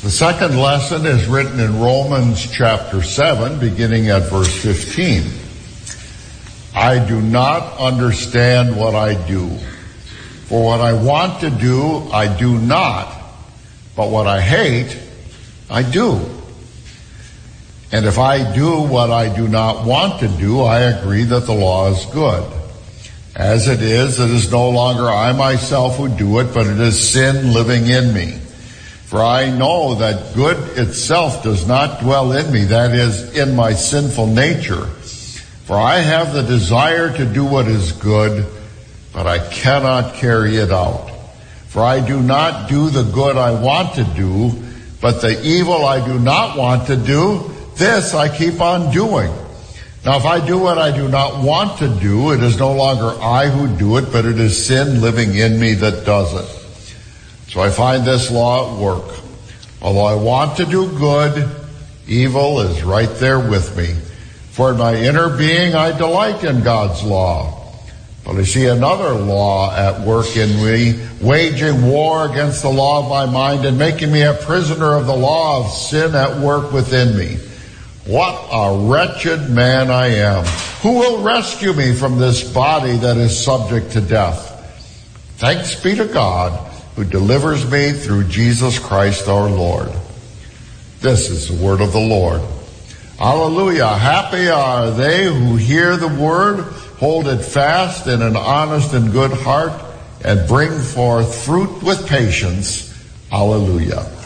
The second lesson is written in Romans chapter 7, beginning at verse 15. I do not understand what I do. For what I want to do, I do not. But what I hate, I do. And if I do what I do not want to do, I agree that the law is good. As it is no longer I myself who do it, but it is sin living in me. For I know that good itself does not dwell in me, that is, in my sinful nature. For I have the desire to do what is good, but I cannot carry it out. For I do not do the good I want to do, but the evil I do not want to do, this I keep on doing. Now if I do what I do not want to do, it is no longer I who do it, but it is sin living in me that does it. So I find this law at work. Although I want to do good, evil is right there with me. For in my inner being I delight in God's law. But I see another law at work in me, waging war against the law of my mind and making me a prisoner of the law of sin at work within me. What a wretched man I am. Who will rescue me from this body that is subject to death? Thanks be to God, who delivers me through Jesus Christ our Lord. This is the word of the Lord. Hallelujah. Happy are they who hear the word, hold it fast in an honest and good heart, and bring forth fruit with patience. Hallelujah.